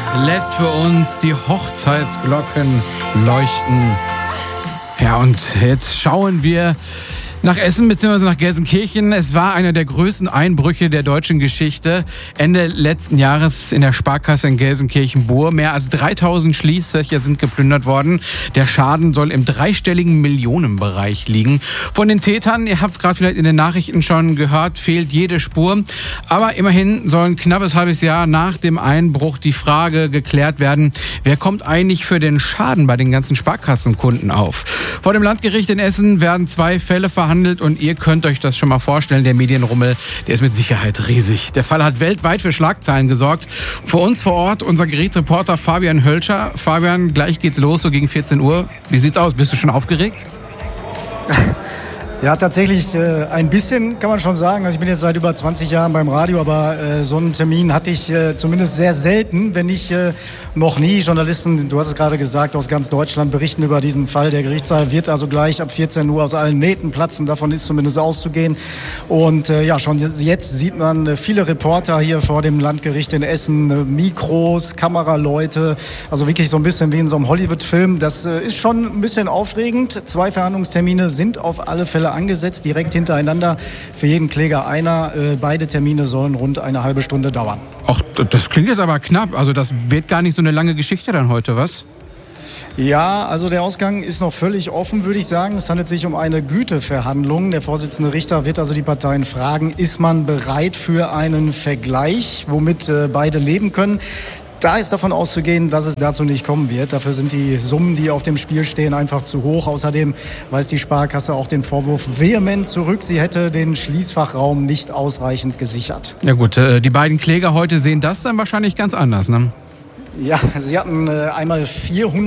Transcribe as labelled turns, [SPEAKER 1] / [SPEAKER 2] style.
[SPEAKER 1] lässt für uns die Hochzeitsglocken leuchten. Ja, und jetzt schauen wir nach Essen bzw. nach Gelsenkirchen. Es war einer der größten Einbrüche der deutschen Geschichte. Ende letzten Jahres in der Sparkasse in Gelsenkirchen-Bur. Mehr als 3000 Schließfächer sind geplündert worden. Der Schaden soll im dreistelligen Millionenbereich liegen. Von den Tätern, ihr habt es gerade vielleicht in den Nachrichten schon gehört, fehlt jede Spur. Aber immerhin soll ein knappes halbes Jahr nach dem Einbruch die Frage geklärt werden, wer kommt eigentlich für den Schaden bei den ganzen Sparkassenkunden auf? Vor dem Landgericht in Essen werden 2 Fälle verhandelt und ihr könnt euch das schon mal vorstellen, der Medienrummel, der ist mit Sicherheit riesig. Der Fall hat weltweit für Schlagzeilen gesorgt. Für uns vor Ort unser Gerichtsreporter Fabian Hölscher. Fabian, gleich geht's los, so gegen 14 Uhr. Wie sieht's aus? Bist du schon aufgeregt?
[SPEAKER 2] Ja, tatsächlich ein bisschen, kann man schon sagen. Also ich bin jetzt seit über 20 Jahren beim Radio, aber so einen Termin hatte ich zumindest sehr selten, wenn nicht noch nie. Journalisten, du hast es gerade gesagt, aus ganz Deutschland berichten über diesen Fall. Der Gerichtssaal wird also gleich ab 14 Uhr aus allen Nähten platzen. Davon ist zumindest auszugehen. Und ja, schon jetzt sieht man viele Reporter hier vor dem Landgericht in Essen, Mikros, Kameraleute. Also wirklich so ein bisschen wie in so einem Hollywood-Film. Das ist schon ein bisschen aufregend. 2 Verhandlungstermine sind auf alle Fälle angesetzt, direkt hintereinander. Für jeden Kläger einer. Beide Termine sollen rund eine halbe Stunde dauern.
[SPEAKER 1] Ach, das klingt jetzt aber knapp. Also das wird gar nicht so eine lange Geschichte dann heute, was?
[SPEAKER 2] Ja, also der Ausgang ist noch völlig offen, würde ich sagen. Es handelt sich um eine Güteverhandlung. Der Vorsitzende Richter wird also die Parteien fragen, ist man bereit für einen Vergleich, womit beide leben können? Da ist davon auszugehen, dass es dazu nicht kommen wird. Dafür sind die Summen, die auf dem Spiel stehen, einfach zu hoch. Außerdem weist die Sparkasse auch den Vorwurf vehement zurück. Sie hätte den Schließfachraum nicht ausreichend gesichert.
[SPEAKER 1] Ja gut, die beiden Kläger heute sehen das dann wahrscheinlich ganz anders, ne?
[SPEAKER 2] Ja, sie hatten einmal 400